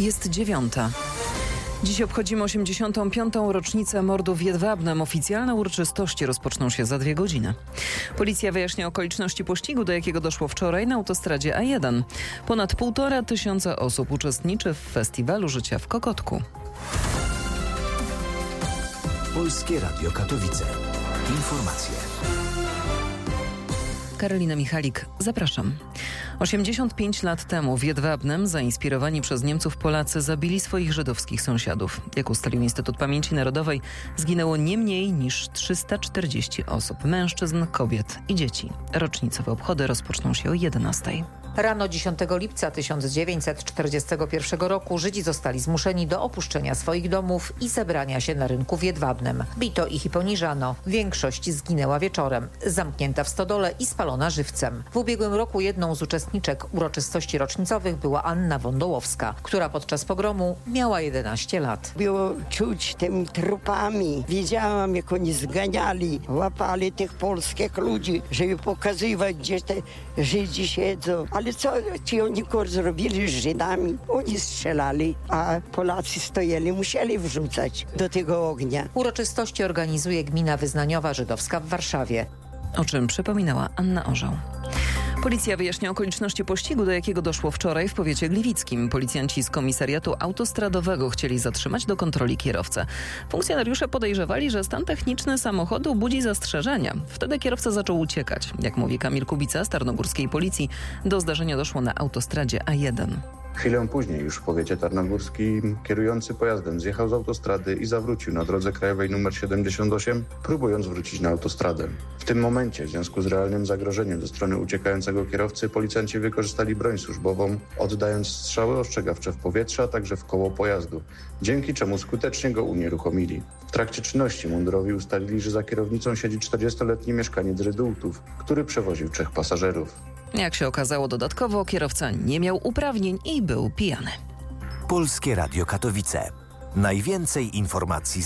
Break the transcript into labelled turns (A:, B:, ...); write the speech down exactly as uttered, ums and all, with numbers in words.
A: Jest dziewiąta. Dziś obchodzimy osiemdziesiątą piątą rocznicę mordu w Jedwabnem. Oficjalne uroczystości rozpoczną się za dwie godziny. Policja wyjaśnia okoliczności pościgu, do jakiego doszło wczoraj na autostradzie A jeden. Ponad półtora tysiąca osób uczestniczy w festiwalu życia w Kokotku.
B: Polskie Radio Katowice. Informacje.
A: Karolina Michalik, zapraszam. osiemdziesiąt pięć lat temu w Jedwabnem zainspirowani przez Niemców Polacy zabili swoich żydowskich sąsiadów. Jak ustalił Instytut Pamięci Narodowej, zginęło nie mniej niż trzysta czterdzieści osób, mężczyzn, kobiet i dzieci. Rocznicowe obchody rozpoczną się o jedenastej.
C: Rano dziesiątego lipca tysiąc dziewięćset czterdziestego pierwszego roku Żydzi zostali zmuszeni do opuszczenia swoich domów i zebrania się na rynku w Jedwabnem. Bito ich i poniżano. Większość zginęła wieczorem, zamknięta w stodole i spalona żywcem. W ubiegłym roku jedną z uczestniczek uroczystości rocznicowych była Anna Wądołowska, która podczas pogromu miała jedenaście lat.
D: Było czuć tymi trupami. Widziałam, jak oni zganiali, łapali tych polskich ludzi, żeby pokazywać, gdzie te Żydzi siedzą. Ale co ci oni kur zrobili z Żydami? Oni strzelali, a Polacy stojeli, musieli wrzucać do tego ognia.
C: Uroczystości organizuje Gmina Wyznaniowa Żydowska w Warszawie.
A: O czym przypominała Anna Orzeł. Policja wyjaśnia okoliczności pościgu, do jakiego doszło wczoraj w powiecie gliwickim. Policjanci z komisariatu autostradowego chcieli zatrzymać do kontroli kierowcę. Funkcjonariusze podejrzewali, że stan techniczny samochodu budzi zastrzeżenia. Wtedy kierowca zaczął uciekać. Jak mówi Kamil Kubica z tarnogórskiej policji, do zdarzenia doszło na autostradzie A jeden.
E: Chwilę później już w powiecie tarnogórskim kierujący pojazdem zjechał z autostrady i zawrócił na drodze krajowej nr siedemdziesiąt osiem, próbując wrócić na autostradę. W tym momencie, w związku z realnym zagrożeniem ze strony uciekającego kierowcy, policjanci wykorzystali broń służbową, oddając strzały ostrzegawcze w powietrze, a także w koło pojazdu, dzięki czemu skutecznie go unieruchomili. W trakcie czynności mundurowi ustalili, że za kierownicą siedzi czterdziestoletni mieszkaniec Rydultów, który przewoził trzech pasażerów.
A: Jak się okazało dodatkowo, kierowca nie miał uprawnień i był pijany.
B: Polskie Radio Katowice. Najwięcej informacji